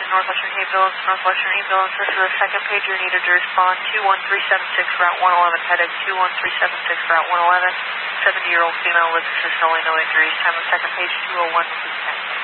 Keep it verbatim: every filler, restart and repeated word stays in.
Northwestern ambulance, Northwestern ambulance. This is the second pager. Needed to respond. two one three seven six, Route one eleven, headed two one three seven six, Route one eleven. seventy-year-old female with assist only, no injuries. Time of second page two oh one, this is ten.